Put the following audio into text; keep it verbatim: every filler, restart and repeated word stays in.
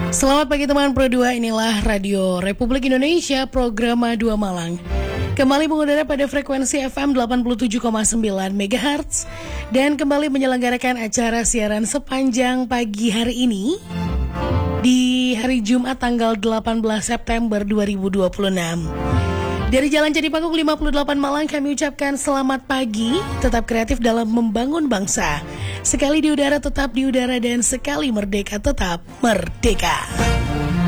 Selamat pagi teman Pro dua, inilah Radio Republik Indonesia, program dua Malang. Kembali mengudara pada frekuensi F M delapan puluh tujuh koma sembilan megahertz dan kembali menyelenggarakan acara siaran sepanjang pagi hari ini di hari Jumat tanggal delapan belas September dua ribu dua puluh enam. Dari Jalan Cendipanggung lima puluh delapan Malang kami ucapkan selamat pagi, tetap kreatif dalam membangun bangsa. Sekali di udara tetap di udara dan sekali merdeka tetap merdeka.